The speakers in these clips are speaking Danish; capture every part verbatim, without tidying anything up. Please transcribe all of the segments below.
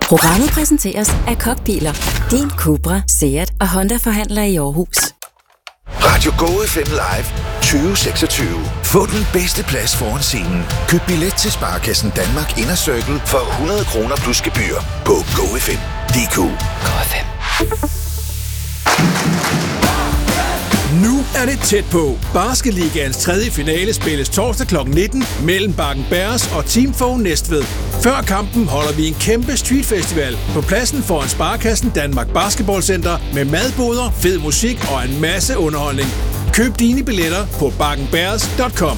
Programmet præsenteres af Kokbiler. Din Cupra, Seat og Honda-forhandler i Aarhus. Radio Go F M Live tyve seksogtyve. Få den bedste plads foran scenen. Køb billet til Sparkassen Danmark Inner Circle for hundrede kroner plus gebyr på go f m punktum d k. Go F M. Nu er det tæt på. Basketligaens tredje finale spilles torsdag klokken nitten mellem Bakken Bears og Team Foe Næstved. Før kampen holder vi en kæmpe streetfestival på pladsen foran Sparkassen Danmark Basketballcenter med madboder, fed musik og en masse underholdning. Køb dine billetter på bakken bears punktum com.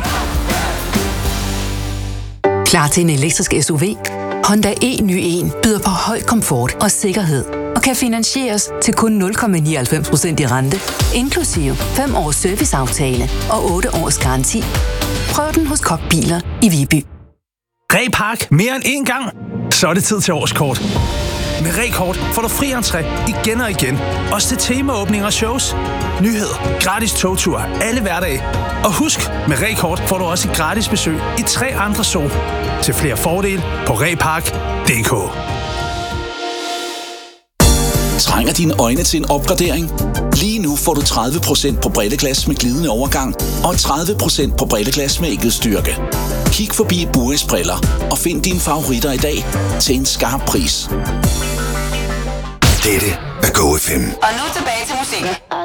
Klar til en elektrisk S U V? Honda e ny en byder på høj komfort og sikkerhed og kan finansieres til kun nul komma nioghalvfems procent i rente, inklusive fem års serviceaftale og otte års garanti. Prøv den hos Kokbiler i Viby. Repark mere end én gang? Så er det tid til årskort. Med Rekort får du fri entré igen og igen. Også til temaåbninger og shows. Nyheder, gratis togtur, alle hverdage. Og husk, med Rekort får du også et gratis besøg i tre andre zoo. Til flere fordele på repark punktum d k. Trænger dine øjne til en opgradering? Lige nu får du tredive procent på brilleglas med glidende overgang og tredive procent på brilleglas med enkeltstyrke. Kig forbi Buris Briller og find dine favoritter i dag til en skarp pris. Dette er Go F M. Og nu tilbage til musikken.